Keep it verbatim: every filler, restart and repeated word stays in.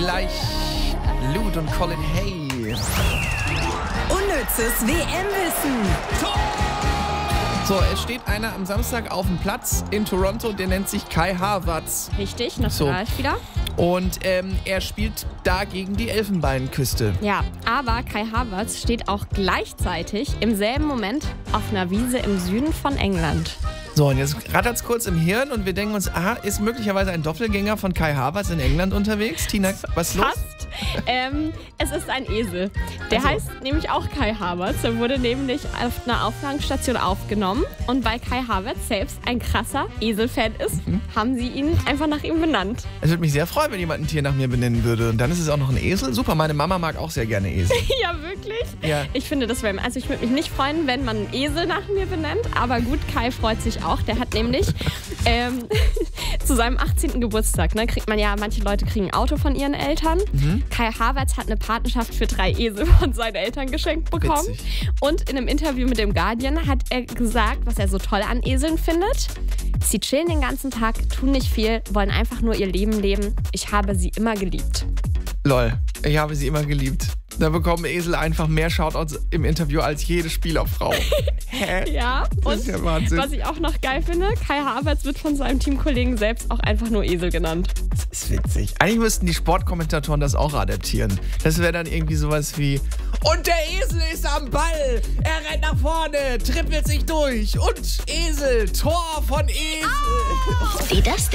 gleich Lud und Colin Hay. Unnützes W M-Wissen. So, es steht einer am Samstag auf dem Platz in Toronto, der nennt sich Kai Havertz. Richtig, Nationalspieler. Und ähm, er spielt da gegen die Elfenbeinküste. Ja, aber Kai Havertz steht auch gleichzeitig im selben Moment auf einer Wiese im Süden von England. So, und jetzt rattert es kurz im Hirn und wir denken uns, aha, ist möglicherweise ein Doppelgänger von Kai Havertz in England unterwegs? Tina, was ist los? Fast. Ähm, es ist ein Esel. Der Also. heißt nämlich auch Kai Havertz. Er wurde nämlich auf einer Aufnahmestation aufgenommen. Und weil Kai Havertz selbst ein krasser Esel-Fan ist, Mhm. haben sie ihn einfach nach ihm benannt. Es würde mich sehr freuen, wenn jemand ein Tier nach mir benennen würde. Und dann ist es auch noch ein Esel. Super, meine Mama mag auch sehr gerne Esel. Ja, wirklich? Ja. Ich finde, das wäre... Also ich würde mich nicht freuen, wenn man einen Esel nach mir benennt. Aber gut, Kai freut sich auch. Der hat nämlich ähm, zu seinem achtzehnten Geburtstag, ne, kriegt man ja, manche Leute kriegen ein Auto von ihren Eltern. Mhm. Kai Havertz hat eine Patenschaft für drei Esel von seinen Eltern geschenkt bekommen. Witzig. Und in einem Interview mit dem Guardian hat er gesagt, was er so toll an Eseln findet. Sie chillen den ganzen Tag, tun nicht viel, wollen einfach nur ihr Leben leben. Ich habe sie immer geliebt. Lol, ich habe sie immer geliebt. Da bekommen Esel einfach mehr Shoutouts im Interview als jede Spielerfrau. Hä? Ja, Das und ist ja Wahnsinn. was ich auch noch geil finde, Kai Havertz wird von seinem Teamkollegen selbst auch einfach nur Esel genannt. Das ist witzig. Eigentlich müssten die Sportkommentatoren das auch adaptieren. Das wäre dann irgendwie sowas wie: Und der Esel ist am Ball. Er rennt nach vorne, trippelt sich durch. Und Esel, Tor von Esel. Wie das